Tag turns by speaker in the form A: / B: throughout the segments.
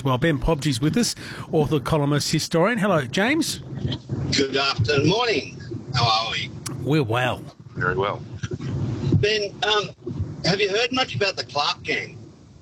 A: as well. Ben Pobgie's with us, author, columnist, historian. Hello, James.
B: Good afternoon. Morning. How are we?
A: We're well.
C: Very well.
B: Ben, have you heard much about the Clark Gang?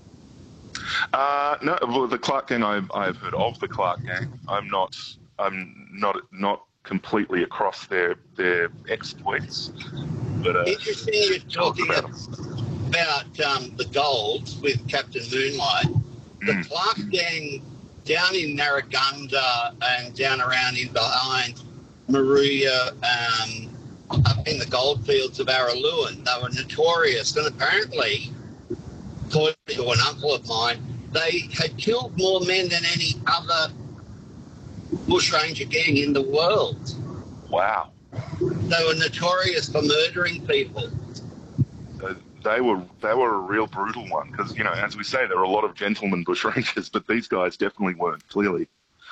C: No, well, the Clark Gang. I've heard of the Clark Gang. I'm not completely across their exploits. But
B: interesting, you're talking about the Golds with Captain Moonlight. The Clark Gang down in Narragansett and down around in behind Maruya, up in the goldfields of Araluen, they were notorious, and apparently, according to an uncle of mine, they had killed more men than any other bushranger gang in the world.
C: Wow.
B: They were notorious for murdering people.
C: They were a real brutal one because, you know, as we say, there are a lot of gentlemen bushrangers, but these guys definitely weren't, clearly.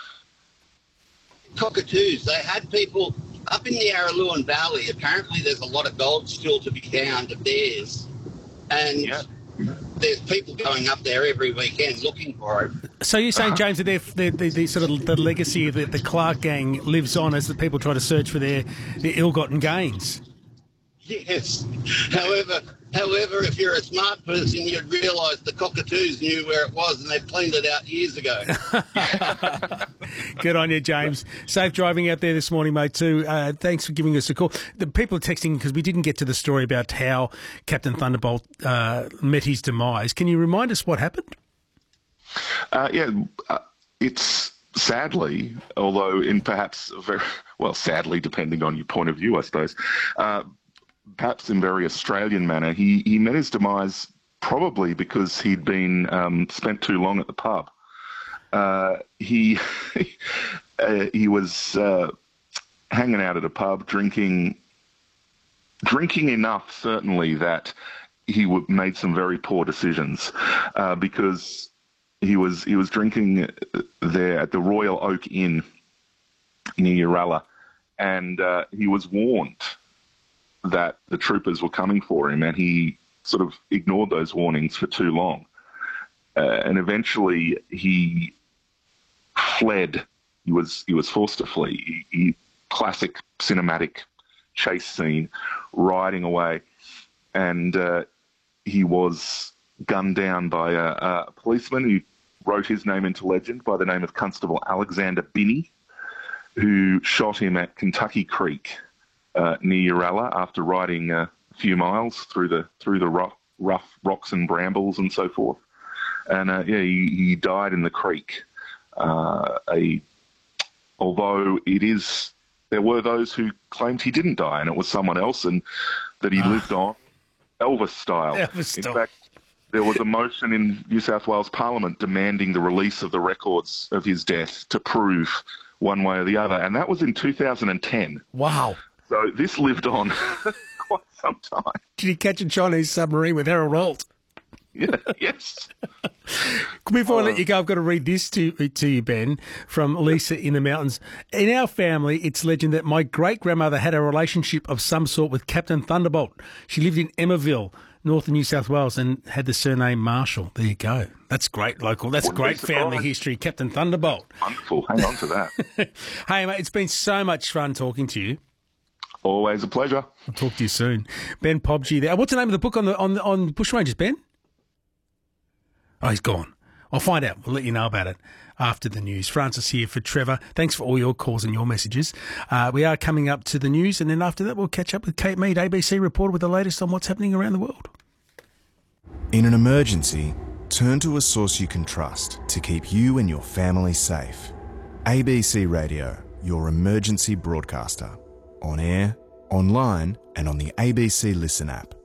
B: Cockatoos, they had people up in the Araluen Valley. Apparently there's a lot of gold still to be found of theirs. And there's people going up there every weekend looking for it.
A: So you're saying, James, that the sort of the legacy of the Clark Gang lives on as the people try to search for their ill-gotten gains?
B: Yes. However, if you're a smart person, you'd realise the Cockatoos knew where it was and they'd cleaned it out years ago.
A: Good on you, James. Safe driving out there this morning, mate, too. Thanks for giving us a call. The people are texting because we didn't get to the story about how Captain Thunderbolt met his demise. Can you remind us what happened?
C: It's sadly, although in perhaps sadly, depending on your point of view, I suppose, perhaps in very Australian manner, he met his demise probably because he'd been spent too long at the pub. He was hanging out at a pub, drinking enough, certainly, that he made some very poor decisions because he was drinking there at the Royal Oak Inn near Uralla, and he was warned that the troopers were coming for him, and he sort of ignored those warnings for too long. And eventually he fled. He was forced to flee. Classic cinematic chase scene, riding away. And he was gunned down by a policeman who wrote his name into legend by the name of Constable Alexander Binney, who shot him at Kentucky Creek near Uralla after riding a few miles through the rough rocks and brambles and so forth. And he died in the creek. Although there were those who claimed he didn't die and it was someone else, and that he lived on Elvis style. In fact, there was a motion in New South Wales Parliament demanding the release of the records of his death to prove one way or the other, and that was in 2010.
A: Wow.
C: So this lived on quite some time.
A: Did he catch a Chinese submarine with Harold Holt?
C: Yeah, yes.
A: Before I let you go, I've got to read this to you, Ben, from Lisa in the mountains. In our family, it's legend that my great-grandmother had a relationship of some sort with Captain Thunderbolt. She lived in Emmaville, north of New South Wales, and had the surname Marshall. There you go. That's great local. That's great family history. Captain Thunderbolt.
C: Wonderful. Hang on to that.
A: Hey, mate, it's been so much fun talking to you.
C: Always a pleasure.
A: I'll talk to you soon. Ben Pobgie there. What's the name of the book on Bushrangers, Ben? Oh, he's gone. I'll find out. We'll let you know about it after the news. Francis here for Trevor. Thanks for all your calls and your messages. We are coming up to the news, and then after that we'll catch up with Kate Mead, ABC reporter, with the latest on what's happening around the world.
D: In an emergency, turn to a source you can trust to keep you and your family safe. ABC Radio, your emergency broadcaster. On air, online, and on the ABC Listen app.